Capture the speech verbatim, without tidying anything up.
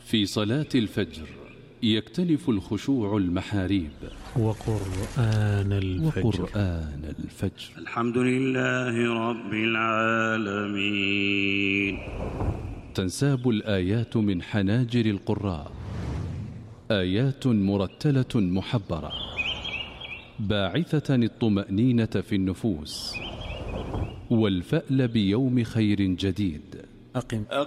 في صلاة الفجر يكتنف الخشوع المحاريب. وقرآن الفجر, وقرآن الفجر. الحمد لله رب العالمين. تنساب الآيات من حناجر القراء، آيات مرتلة محبرة باعثة الطمأنينة في النفوس والفأل بيوم خير جديد. أقم, أقم